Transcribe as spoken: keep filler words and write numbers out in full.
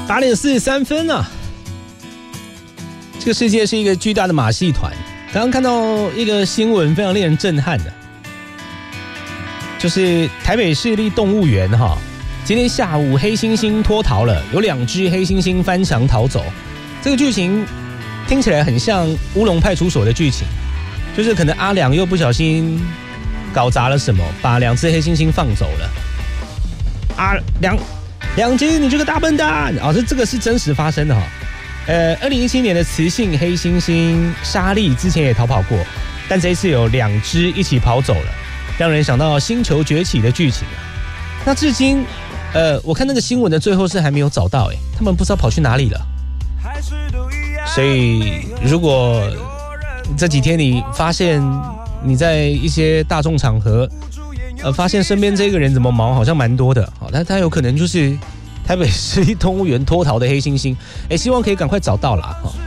八点四十三分啊！这个世界是一个巨大的马戏团。刚刚看到一个新闻，非常令人震撼的，就是台北市立动物园哈，今天下午黑猩猩脱逃了，有两只黑猩猩翻墙逃走。这个剧情听起来很像乌龙派出所的剧情，就是可能阿良又不小心搞砸了什么，把两只黑猩猩放走了。啊，两两只你这个大笨蛋！啊，这这个是真实发生的哈。呃，二零一七年的雌性黑猩猩莎莉之前也逃跑过，但这一次有两只一起跑走了，让人想到星球崛起的剧情啊。那至今，呃，我看那个新闻的最后是还没有找到，哎，他们不知道跑去哪里了。所以，如果这几天你发现你在一些大众场合，呃，发现身边这个人怎么毛好像蛮多的，好，但他有可能就是台北市立动物园脱逃的黑猩猩，哎，希望可以赶快找到啦。